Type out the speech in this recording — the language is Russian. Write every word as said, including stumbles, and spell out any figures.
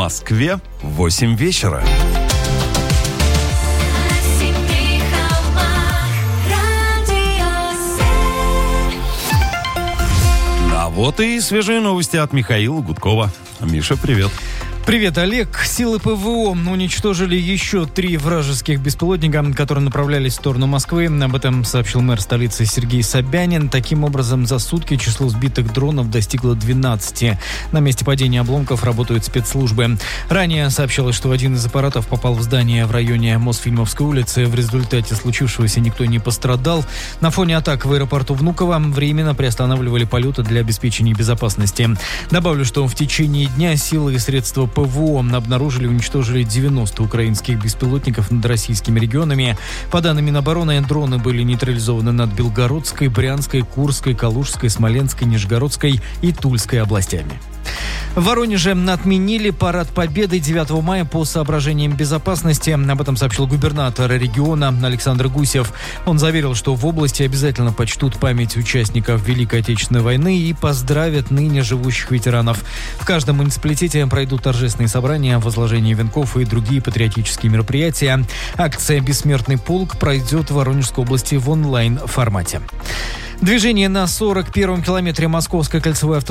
Москве восемь вечера. А вот и свежие новости от Михаила Гудкова. Миша, привет. Привет, Олег. Силы ПВО уничтожили еще три вражеских беспилотника, которые направлялись в сторону Москвы. Об этом сообщил мэр столицы Сергей Собянин. Таким образом, за сутки число сбитых дронов достигло двенадцати. На месте падения обломков работают спецслужбы. Ранее сообщалось, что один из аппаратов попал в здание в районе Мосфильмовской улицы. В результате случившегося никто не пострадал. На фоне атак в аэропорту Внуково временно приостанавливали полеты для обеспечения безопасности. Добавлю, что в течение дня силы и средства ПВО обнаружили и уничтожили девяносто украинских беспилотников над российскими регионами. По данным Минобороны, дроны были нейтрализованы над Белгородской, Брянской, Курской, Калужской, Смоленской, Нижегородской и Тульской областями. В Воронеже отменили парад Победы девятого мая по соображениям безопасности. Об этом сообщил губернатор региона Александр Гусев. Он заверил, что в области обязательно почтут память участников Великой Отечественной войны и поздравят ныне живущих ветеранов. В каждом муниципалитете пройдут торжественные собрания, возложение венков и другие патриотические мероприятия. Акция «Бессмертный полк» пройдет в Воронежской области в онлайн-формате. Движение на сорок первом километре Московской кольцевой автодороги